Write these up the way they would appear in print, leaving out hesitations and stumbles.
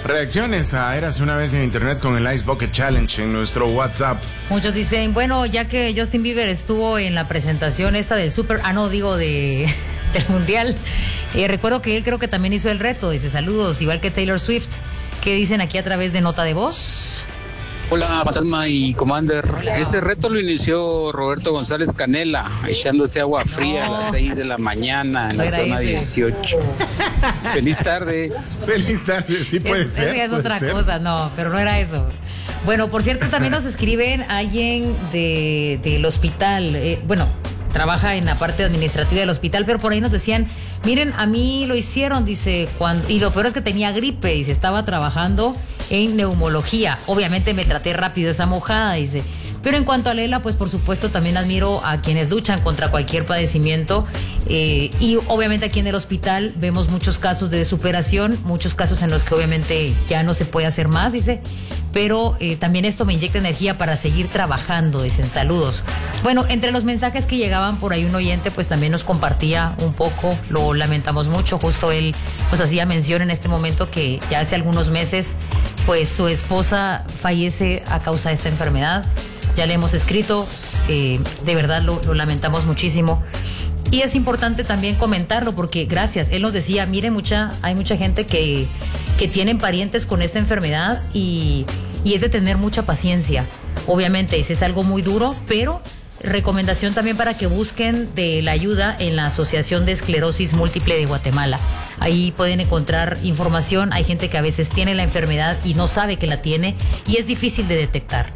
Reacciones a Érase una vez en internet con el Ice Bucket Challenge en nuestro WhatsApp. Muchos dicen, bueno, ya que Justin Bieber estuvo en la presentación esta del del Mundial, recuerdo que él creo que también hizo el reto. Dice, saludos, igual que Taylor Swift. ¿Qué dicen aquí a través de nota de voz? Hola, Fantasma y Commander. Ese reto lo inició Roberto González Canela, echándose agua fría a las 6 de la mañana en la zona 18. Feliz tarde. Feliz tarde, sí puede ser. Es otra cosa, no, pero no era eso. Bueno, por cierto, también nos escriben alguien del hospital, trabaja en la parte administrativa del hospital, pero por ahí nos decían, miren, a mí lo hicieron, dice, y lo peor es que tenía gripe, dice, estaba trabajando en neumología. Obviamente me traté rápido esa mojada, dice. Pero en cuanto a Lela, pues por supuesto también admiro a quienes luchan contra cualquier padecimiento. Y obviamente aquí en el hospital vemos muchos casos de superación, muchos casos en los que obviamente ya no se puede hacer más, dice. Pero también esto me inyecta energía para seguir trabajando, dicen, saludos. Bueno, entre los mensajes que llegaban por ahí un oyente pues también nos compartía un poco, lo lamentamos mucho, justo él pues hacía mención en este momento que ya hace algunos meses pues su esposa fallece a causa de esta enfermedad. Ya le hemos escrito, de verdad lo lamentamos muchísimo. Y es importante también comentarlo porque, gracias, él nos decía, mire, hay mucha gente que tienen parientes con esta enfermedad y es de tener mucha paciencia. Obviamente, es algo muy duro, pero recomendación también para que busquen de la ayuda en la Asociación de Esclerosis Múltiple de Guatemala. Ahí pueden encontrar información. Hay gente que a veces tiene la enfermedad y no sabe que la tiene y es difícil de detectar.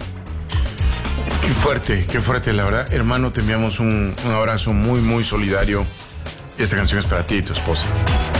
Qué fuerte, la verdad. Hermano, te enviamos un abrazo muy, muy solidario. Esta canción es para ti y tu esposa.